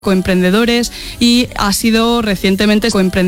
coemprendedores y ha sido recientemente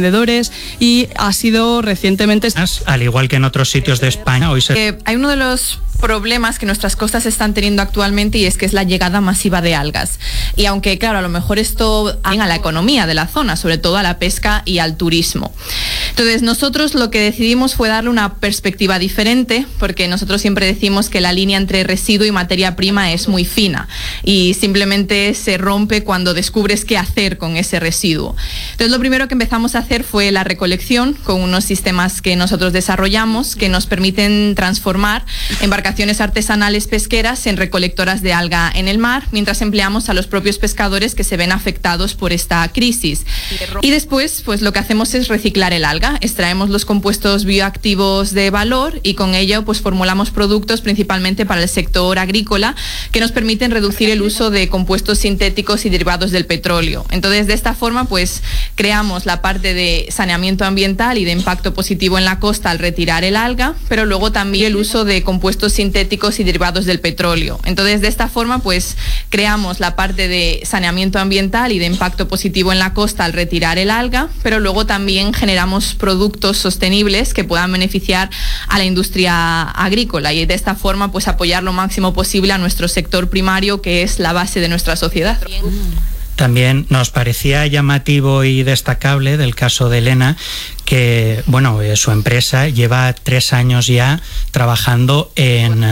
al igual que en otros sitios de España hoy hay uno de los problemas que nuestras costas están teniendo actualmente y es que es la llegada masiva de algas. Y aunque, claro, a lo mejor esto a la economía de la zona, sobre todo a la pesca y al turismo. Entonces, nosotros lo que decidimos fue darle una perspectiva diferente, porque nosotros siempre decimos que la línea entre residuo y materia prima es muy fina y simplemente se rompe cuando descubres qué hacer con ese residuo. Entonces, lo primero que empezamos a hacer fue la recolección con unos sistemas que nosotros desarrollamos que nos permiten transformar embarcaciones artesanales pesqueras en recolectoras de alga en el mar, mientras empleamos a los propios pescadores que se ven afectados por esta crisis. Y después, pues lo que hacemos es reciclar el alga, extraemos los compuestos bioactivos de valor y con ello pues formulamos productos principalmente para el sector agrícola que nos permiten reducir el uso de compuestos sintéticos y derivados del petróleo. Entonces, de esta forma, pues creamos la parte de saneamiento ambiental y de impacto positivo en la costa al retirar el alga, pero luego también el uso de compuestos sintéticos y derivados del petróleo. Entonces, de esta forma, pues creamos la parte de saneamiento ambiental y de impacto positivo en la costa al retirar el alga, pero luego también generamos productos sostenibles que puedan beneficiar a la industria agrícola y de esta forma, pues apoyar lo máximo posible a nuestro sector primario, que es la base de nuestra sociedad. También nos parecía llamativo y destacable del caso de Elena que, su empresa lleva 3 años ya trabajando en